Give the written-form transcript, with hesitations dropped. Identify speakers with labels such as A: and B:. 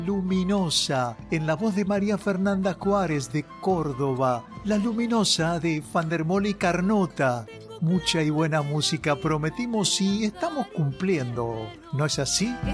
A: Luminosa, en la voz de María Fernanda Juárez de Córdoba, La Luminosa de Fandermoli Carnota. Mucha y buena música prometimos y estamos cumpliendo, ¿no es así?